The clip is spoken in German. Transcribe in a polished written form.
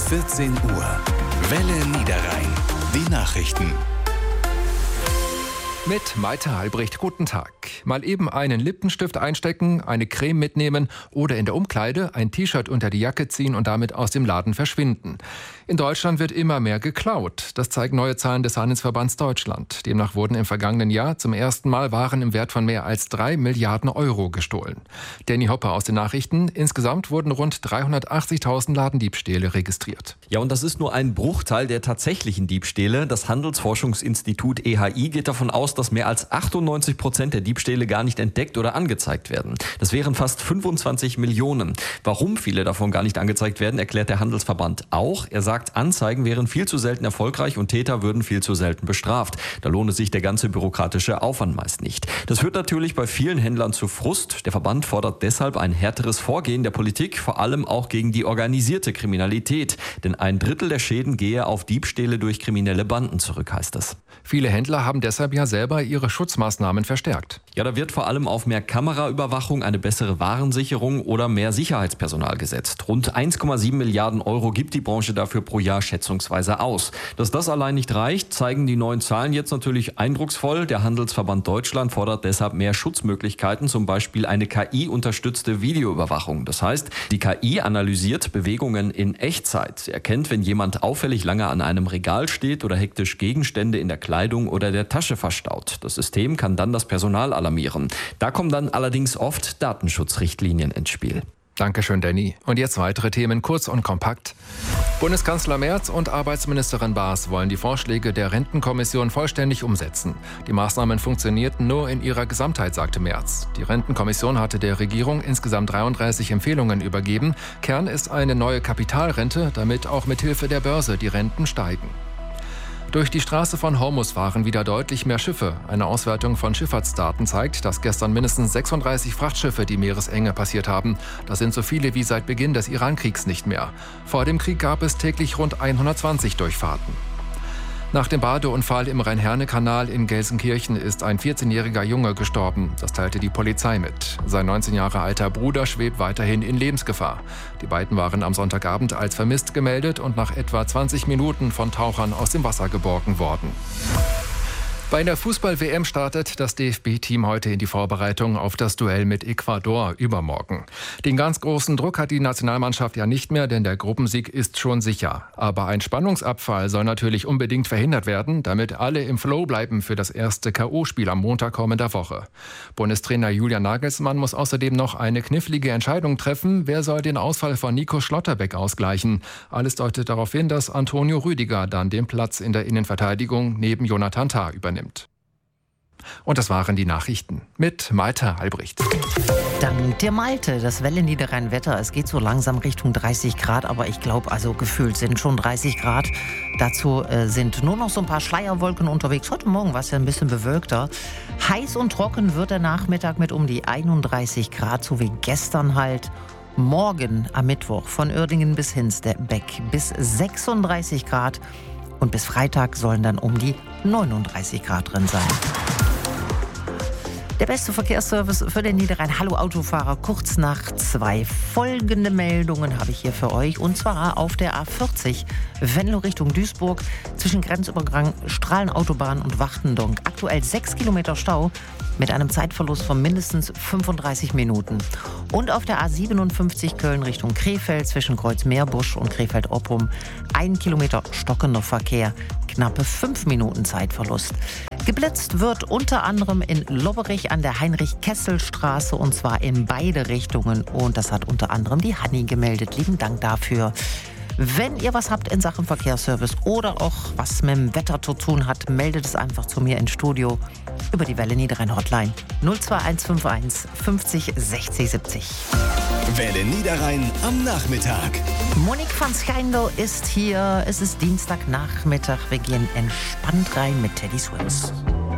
14 Uhr. Welle Niederrhein. Die Nachrichten. Mit Maite Albrecht, guten Tag. Mal eben einen Lippenstift einstecken, eine Creme mitnehmen oder in der Umkleide ein T-Shirt unter die Jacke ziehen und damit aus dem Laden verschwinden. In Deutschland wird immer mehr geklaut. Das zeigen neue Zahlen des Handelsverbands Deutschland. Demnach wurden im vergangenen Jahr zum ersten Mal Waren im Wert von mehr als 3 Milliarden Euro gestohlen. Danny Hopper aus den Nachrichten. Insgesamt wurden rund 380.000 Ladendiebstähle registriert. Ja, und das ist nur ein Bruchteil der tatsächlichen Diebstähle. Das Handelsforschungsinstitut EHI geht davon aus, dass mehr als 98% der Diebstähle gar nicht entdeckt oder angezeigt werden. Das wären fast 25 Millionen. Warum viele davon gar nicht angezeigt werden, erklärt der Handelsverband auch. Er sagt, Anzeigen wären viel zu selten erfolgreich und Täter würden viel zu selten bestraft. Da lohne sich der ganze bürokratische Aufwand meist nicht. Das führt natürlich bei vielen Händlern zu Frust. Der Verband fordert deshalb ein härteres Vorgehen der Politik, vor allem auch gegen die organisierte Kriminalität. Denn 1/3 der Schäden gehe auf Diebstähle durch kriminelle Banden zurück, heißt es. Viele Händler haben deshalb ja selber ihre Schutzmaßnahmen verstärkt. Ja, da wird vor allem auf mehr Kameraüberwachung, eine bessere Warensicherung oder mehr Sicherheitspersonal gesetzt. Rund 1,7 Milliarden Euro gibt die Branche dafür pro Jahr schätzungsweise aus. Dass das allein nicht reicht, zeigen die neuen Zahlen jetzt natürlich eindrucksvoll. Der Handelsverband Deutschland fordert deshalb mehr Schutzmöglichkeiten, zum Beispiel eine KI-unterstützte Videoüberwachung. Das heißt, die KI analysiert Bewegungen in Echtzeit. Sie erkennt, wenn jemand auffällig lange an einem Regal steht oder hektisch Gegenstände in der Kleidung oder der Tasche verstaut. Das System kann dann das Personal alarmieren. Da kommen dann allerdings oft Datenschutzrichtlinien ins Spiel. Dankeschön, Danny. Und jetzt weitere Themen kurz und kompakt. Bundeskanzler Merz und Arbeitsministerin Baas wollen die Vorschläge der Rentenkommission vollständig umsetzen. Die Maßnahmen funktionierten nur in ihrer Gesamtheit, sagte Merz. Die Rentenkommission hatte der Regierung insgesamt 33 Empfehlungen übergeben. Kern ist eine neue Kapitalrente, damit auch mithilfe der Börse die Renten steigen. Durch die Straße von Hormuz fahren wieder deutlich mehr Schiffe. Eine Auswertung von Schifffahrtsdaten zeigt, dass gestern mindestens 36 Frachtschiffe die Meeresenge passiert haben. Das sind so viele wie seit Beginn des Irankriegs nicht mehr. Vor dem Krieg gab es täglich rund 120 Durchfahrten. Nach dem Badeunfall im Rhein-Herne-Kanal in Gelsenkirchen ist ein 14-jähriger Junge gestorben. Das teilte die Polizei mit. Sein 19 Jahre alter Bruder schwebt weiterhin in Lebensgefahr. Die beiden waren am Sonntagabend als vermisst gemeldet und nach etwa 20 Minuten von Tauchern aus dem Wasser geborgen worden. Bei der Fußball-WM startet das DFB-Team heute in die Vorbereitung auf das Duell mit Ecuador übermorgen. Den ganz großen Druck hat die Nationalmannschaft ja nicht mehr, denn der Gruppensieg ist schon sicher. Aber ein Spannungsabfall soll natürlich unbedingt verhindert werden, damit alle im Flow bleiben für das erste K.O.-Spiel am Montag kommender Woche. Bundestrainer Julian Nagelsmann muss außerdem noch eine knifflige Entscheidung treffen. Wer soll den Ausfall von Nico Schlotterbeck ausgleichen? Alles deutet darauf hin, dass Antonio Rüdiger dann den Platz in der Innenverteidigung neben Jonathan Tah übernimmt. Und das waren die Nachrichten mit Maite Albrecht. Dank dir, Malte. Das Welle Niederrhein-Wetter. Es geht so langsam Richtung 30 Grad, aber ich glaube, also gefühlt sind schon 30 Grad. Dazu sind nur noch so ein paar Schleierwolken unterwegs. Heute Morgen war es ja ein bisschen bewölkter. Heiß und trocken wird der Nachmittag mit um die 31 Grad, so wie gestern halt. Morgen am Mittwoch von Uerdingen bis Hinstebeck bis 36 Grad. Und bis Freitag sollen dann um die 39 Grad drin sein. Der beste Verkehrsservice für den Niederrhein. Hallo Autofahrer, kurz nach 2. Folgende Meldungen habe ich hier für euch. Und zwar auf der A40, Venlo Richtung Duisburg, zwischen Grenzübergang Strahlenautobahn und Wachtendonk. Aktuell 6 Kilometer Stau mit einem Zeitverlust von mindestens 35 Minuten. Und auf der A57 Köln Richtung Krefeld, zwischen Kreuz-Meerbusch und Krefeld-Oppum, 1 Kilometer stockender Verkehr, knappe 5 Minuten Zeitverlust. Geblitzt wird unter anderem in Lobberich an der Heinrich-Kessel-Straße und zwar in beide Richtungen. Und das hat unter anderem die Hanni gemeldet. Lieben Dank dafür. Wenn ihr was habt in Sachen Verkehrsservice oder auch was mit dem Wetter zu tun hat, meldet es einfach zu mir ins Studio über die Welle Niederrhein Hotline 02151 50 60 70. Welle Niederrhein am Nachmittag. Monique van Schijndel ist hier. Es ist Dienstagnachmittag. Wir gehen entspannt rein mit Teddy Swims.